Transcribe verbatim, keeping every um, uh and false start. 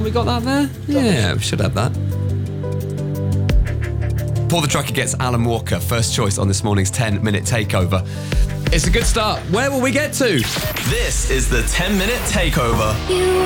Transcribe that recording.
we got that there? Yeah, we should have that. Paul the Trucker gets Alan Walker, first choice on this morning's ten minute takeover. It's a good start. Where will we get to? This is the ten minute takeover. You